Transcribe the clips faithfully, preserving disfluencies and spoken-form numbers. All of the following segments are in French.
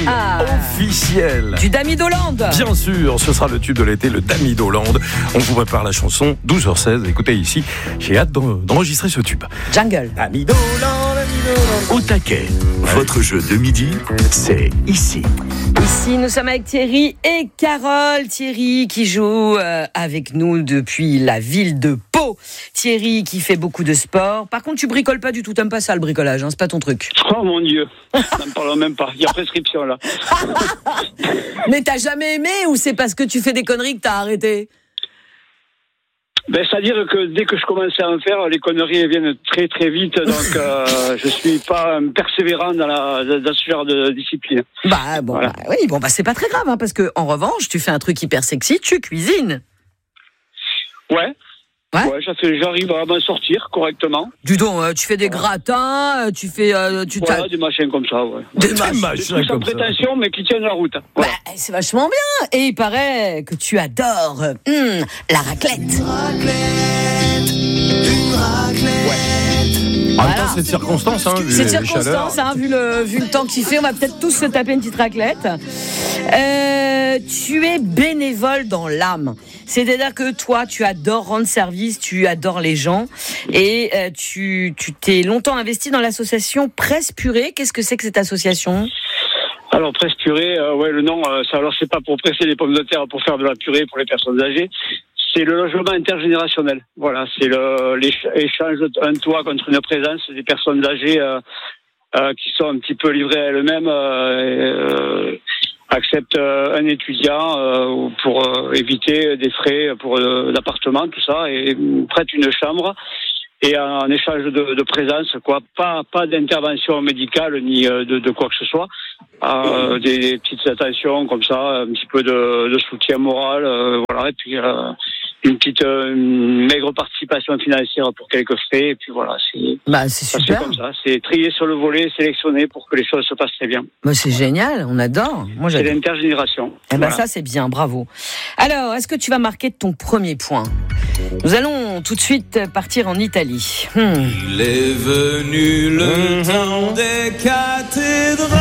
ah, officiel. Du Damidoland. Bien sûr, ce sera le tube de l'été, le Damidoland. On vous prépare la chanson, douze heures seize. Écoutez ici, j'ai hâte d'enregistrer ce tube. Jungle. Damidoland, Damidoland. Au taquet, votre jeu de midi, c'est ici. Ici, nous sommes avec Thierry et Carole. Thierry qui joue euh, avec nous depuis la ville de Pau. Thierry qui fait beaucoup de sport. Par contre, tu bricoles pas du tout. T'aimes pas ça, le bricolage, hein, c'est pas ton truc. Oh mon Dieu, ça me parle même pas. Il y a prescription là. Mais t'as jamais aimé ou c'est parce que tu fais des conneries que t'as arrêté ? Ben, c'est-à-dire que dès que je commençais à en faire, les conneries viennent très très vite, donc euh, je suis pas persévérant dans, la, dans ce genre de discipline. Bah bon, voilà. bah, oui, bon bah c'est pas très grave, hein, parce que en revanche, tu fais un truc hyper sexy, tu cuisines. Ouais. Ouais, ouais j'arrive à m'en sortir correctement. Du donc, euh, tu fais des gratins, euh, tu fais, euh, tu voilà, des machins comme ça, ouais. Des, des machins, machins sans prétention, mais qui tiennent la route. Voilà. Bah, c'est vachement bien. Et il paraît que tu adores euh, hum, la raclette. Une raclette, une raclette. Ouais. En même temps, c'est de circonstance, hein, vu C'est de les circonstance, chaleurs. hein, vu le, vu le temps qu'il fait, on va peut-être tous se taper une petite raclette. Euh, tu es bénévole dans l'âme. C'est-à-dire que toi, tu adores rendre service, tu adores les gens et euh, tu, tu t'es longtemps investi dans l'association Presse Purée. Qu'est-ce que c'est que cette association ? Alors, Presse Purée, euh, ouais, le nom, euh, ça, alors c'est pas pour presser les pommes de terre, pour faire de la purée pour les personnes âgées. C'est le logement intergénérationnel. Voilà, c'est le, l'échange d'un toit contre une présence des personnes âgées euh, euh, qui sont un petit peu livrées à elles-mêmes, euh, euh, acceptent euh, un étudiant euh, pour euh, éviter des frais pour euh, l'appartement, tout ça, et prêtent une chambre. Et en échange de, de présence, quoi, pas pas d'intervention médicale ni euh, de, de quoi que ce soit, euh, des, des petites attentions comme ça, un petit peu de, de soutien moral, euh, voilà, et puis euh, une petite euh, une maigre participation financière pour quelques frais, et puis voilà, c'est bah c'est ça, super. c'est comme ça, c'est trier sur le volet, sélectionner pour que les choses se passent très bien. Bah, c'est génial, on adore. Moi, c'est j'adore. l'intergénération. Eh ben voilà. ça c'est bien, bravo. Alors, est-ce que tu vas marquer ton premier point ? Nous allons tout de suite partir en Italie. Hmm. Il est venu le temps des cathédrales.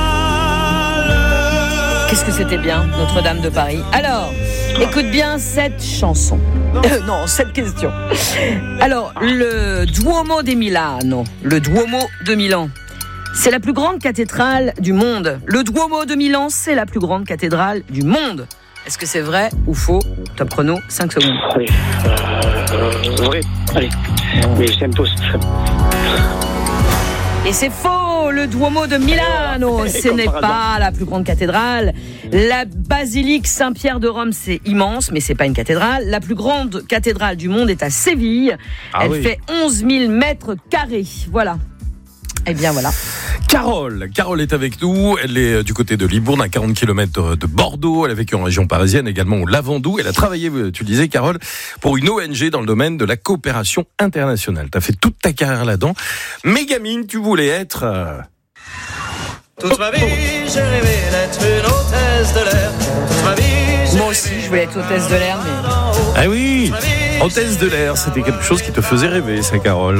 Qu'est-ce que c'était bien, Notre-Dame de Paris. Alors, écoute bien cette chanson. Euh, non, cette question. Alors, le Duomo di Milano, le Duomo de Milan, c'est la plus grande cathédrale du monde. Le Duomo de Milan, c'est la plus grande cathédrale du monde. Est-ce que c'est vrai ou faux ? Top chrono, cinq secondes. Oui, euh, vrai, allez, mais c'est impossible. Et c'est faux, le Duomo de Milano, ce n'est pas la plus grande cathédrale. La basilique Saint-Pierre de Rome, c'est immense, mais c'est pas une cathédrale. La plus grande cathédrale du monde est à Séville. Ah Elle oui. fait onze mille mètres carrés. Voilà. Eh bien voilà. Carole, Carole est avec nous, elle est du côté de Libourne, à quarante kilomètres de Bordeaux, elle a vécu en région parisienne, également au Lavandou, elle a travaillé, tu le disais Carole, pour une O N G dans le domaine de la coopération internationale. Tu as fait toute ta carrière là-dedans, mais gamine, tu voulais être... Euh... Toute ma vie, j'ai rêvé d'être une hôtesse de l'air. Toute ma vie, j'ai Moi aussi, je voulais être hôtesse de l'air, mais... Ah oui, hôtesse de l'air, c'était quelque chose qui te faisait rêver, ça Carole.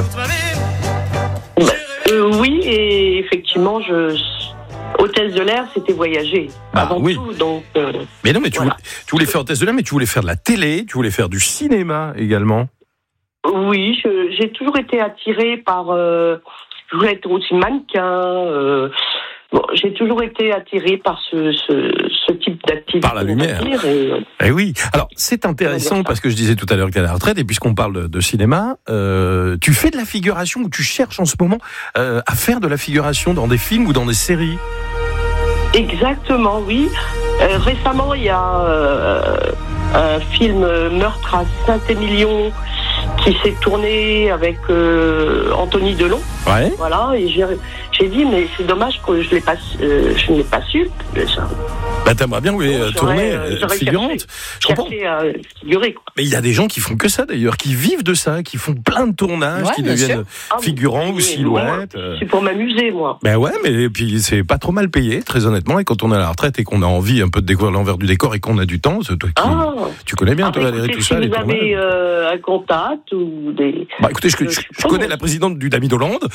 Euh, oui, et effectivement, je, hôtesse de l'air, c'était voyager. Bah, avant oui. tout, donc. Euh, Mais non, mais tu, voilà. voulais, tu voulais faire hôtesse de l'air, mais tu voulais faire de la télé, tu voulais faire du cinéma également. Oui, je, j'ai toujours été attirée par. Euh, je voulais être aussi mannequin. Euh, bon, j'ai toujours été attirée par ce, ce, ce type d'activité. Par la lumière. on va dire, et, euh, Eh oui. Alors, c'est intéressant parce que je disais tout à l'heure que tu es à la retraite, et puisqu'on parle de, de cinéma, euh, tu fais de la figuration, ou tu cherches en ce moment euh, à faire de la figuration dans des films ou dans des séries. Exactement, oui. Euh, récemment, il y a euh, un film Meurtre à Saint-Émilion qui s'est tourné avec euh, Anthony Delon. Ouais. Voilà, et j'ai, j'ai dit, mais c'est dommage que je, l'ai pas, euh, je ne l'ai pas su. Ça. Bah, t'aimerais bien oui, Bon, tourner j'aurais, euh, j'aurais figurante. cherché, Je comprends. cherché à figurer, quoi. Mais il y a des gens qui font que ça d'ailleurs, qui vivent de ça, qui font plein de tournages, Ouais, qui bien deviennent sûr. Ah, figurants oui, ou oui, silhouettes. moi, euh. C'est pour m'amuser, moi. Ben ouais, mais puis c'est pas trop mal payé, très honnêtement. Et quand on est à la retraite et qu'on a envie un peu de découvrir l'envers du décor et qu'on a du temps, c'est toi qui, Ah. tu connais bien, Ah, toi bah, Valérie, écoutez, tout ça. si les vous tournages. avez euh, un contact ou des... Bah écoutez, je, Euh, je- je je connais pense. la présidente du Damidoland,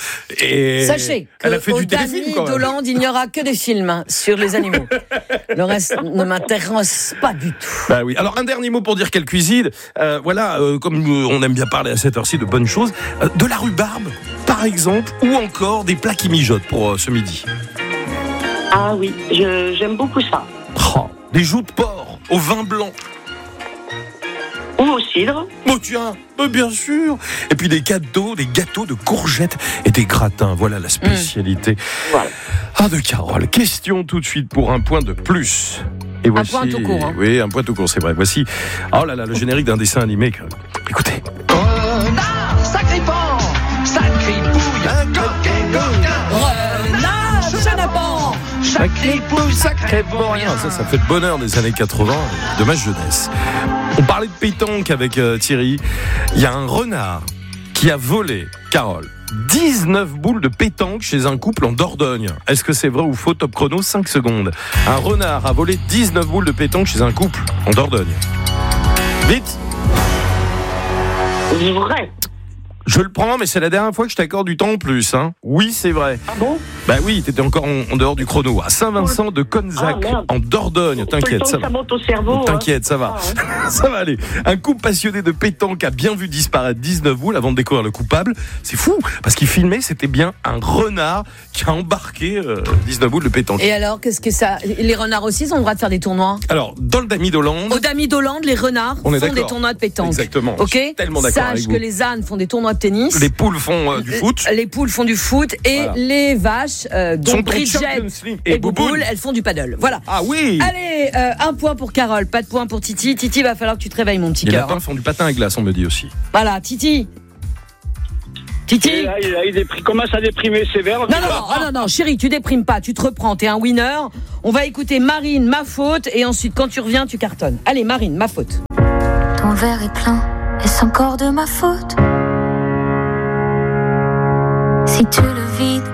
Et Sachez elle a fait qu'au du téléfilm Dany quand même. d'Hollande, il n'y aura que des films sur les animaux. Le reste ne m'intéresse pas du tout. Bah oui. Alors un dernier mot pour dire quelle cuisine. Euh, voilà, euh, comme euh, on aime bien parler à cette heure-ci de bonnes choses, euh, de la rhubarbe, par exemple, ou encore des plats qui mijotent pour euh, ce midi. Ah oui, je, j'aime beaucoup ça. Oh, des joues de porc au vin blanc. Ou au cidre. Oh tiens, bah bien sûr. Et puis des gâteaux, des gâteaux de courgettes et des gratins. Voilà la spécialité. Voilà. Ah de Carole. Question tout de suite pour un point de plus. Et voici, point tout court, hein. Oui, un point tout court, c'est vrai. Voici, oh là là, le générique d'un dessin animé. Écoutez. Renard, sacré porc, sacré pouille, un coquin, coquin. Renard, chenapan. Sacré pouille, sacré rien. Ça, ça fait le bonheur des années quatre-vingts, de ma jeunesse. On parlait de pétanque avec euh, Thierry. Il y a un renard qui a volé, Carole, dix-neuf boules de pétanque chez un couple en Dordogne. Est-ce que c'est vrai ou faux? Top chrono, cinq secondes. Un renard a volé dix-neuf boules de pétanque chez un couple en Dordogne. Vite! Vrai. Je le prends, mais c'est la dernière fois que je t'accorde du temps en plus. Hein. Oui, c'est vrai. Ah bon? Bah oui, t'étais encore en, en dehors du chrono. À Saint-Vincent de Conzac, Ah, merde. en Dordogne. Tout le T'inquiète, temps ça que va. ça monte au cerveau. T'inquiète, ça va. Ah, Ça va aller. Un couple passionné de pétanque a bien vu disparaître dix-neuf boules avant de découvrir le coupable. C'est fou, parce qu'il filmait, c'était bien un renard qui a embarqué euh, dix-neuf boules de pétanque. Et alors, qu'est-ce que ça... Les renards aussi, ils ont le droit de faire des tournois? Alors, dans le Dany d'Hollande, Au Dany d'Hollande, les renards On est font d'accord. des tournois de pétanque. Exactement. Ok. Je suis tellement d'accord avec Sache vous. que les ânes font des tournois de tennis. les poules font euh, du foot. Les poules font du foot et Voilà. les vaches, euh, dont Sont en Bridget Champions League. Et et Bouboule, Bouboule. elles font du paddle. Voilà. Ah oui. Allez, euh, un point pour Carole, pas de point pour Titi. Titi, va falloir que tu te réveilles, mon petit Les cœur. lapins font du patin à glace, on me dit aussi. Voilà, Titi. Titi. Et là, il, il dépri- commence à déprimer sévère. Non, non, non, ah, non, non, chérie, tu déprimes pas, tu te reprends, t'es un winner. On va écouter Marine, ma faute, et ensuite, quand tu reviens, tu cartonnes. Allez, Marine, ma faute. Ton verre est plein, est-ce encore de ma faute? Si tu le vides,